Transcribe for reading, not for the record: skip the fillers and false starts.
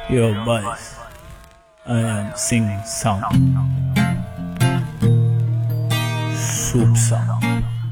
Yo, boys, I am singing song, soup song.